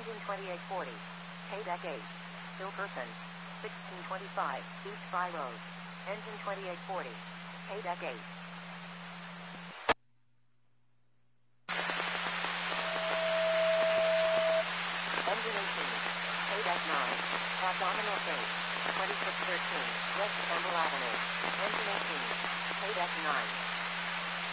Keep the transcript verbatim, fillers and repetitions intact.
Engine twenty-eight forty. Paydeck eight. Still person. sixteen twenty-five, Beach By Road. Engine twenty-eight forty. Paydeck eight. Engine eighteen. Paydeck nine. Abdominal gate. twenty-six thirteen, West Campbell Avenue. Engine eighteen. Paydeck nine.